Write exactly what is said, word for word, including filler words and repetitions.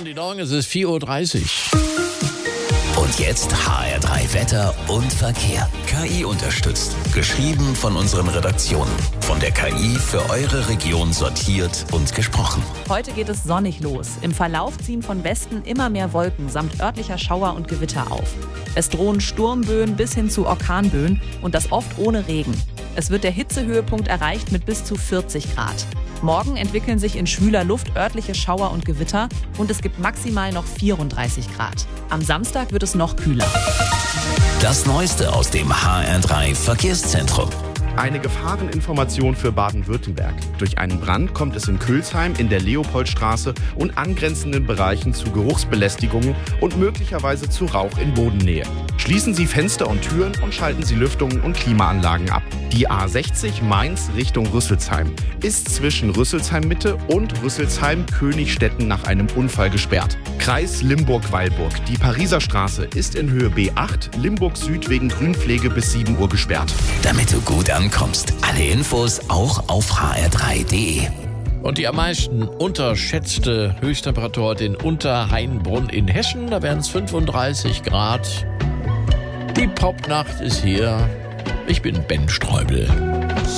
die Morgen, es ist vier Uhr dreißig. Und jetzt H R drei Wetter und Verkehr. K I unterstützt. Geschrieben von unseren Redaktionen. Von der K I für eure Region sortiert und gesprochen. Heute geht es sonnig los. Im Verlauf ziehen von Westen immer mehr Wolken samt örtlicher Schauer und Gewitter auf. Es drohen Sturmböen bis hin zu Orkanböen und das oft ohne Regen. Es wird der Hitzehöhepunkt erreicht mit bis zu vierzig Grad. Morgen entwickeln sich in schwüler Luft örtliche Schauer und Gewitter und es gibt maximal noch vierunddreißig Grad. Am Samstag wird es noch kühler. Das Neueste aus dem H R drei Verkehrszentrum. Eine Gefahreninformation für Baden-Württemberg. Durch einen Brand kommt es in Kölsheim in der Leopoldstraße und angrenzenden Bereichen zu Geruchsbelästigungen und möglicherweise zu Rauch in Bodennähe. Schließen Sie Fenster und Türen und schalten Sie Lüftungen und Klimaanlagen ab. Die A sechzig Mainz Richtung Rüsselsheim ist zwischen Rüsselsheim-Mitte und Rüsselsheim-Königstetten nach einem Unfall gesperrt. Kreis Limburg-Weilburg. Die Pariser Straße ist in Höhe B acht, Limburg Süd wegen Grünpflege bis sieben Uhr gesperrt. Damit du gut ankommst. Alle Infos auch auf h r drei punkt d e. Und die am meisten unterschätzte Höchsttemperatur heute in Unterhainbrunn in Hessen. Da werden es fünfunddreißig Grad. Die Popnacht ist hier. Ich bin Ben Streubel.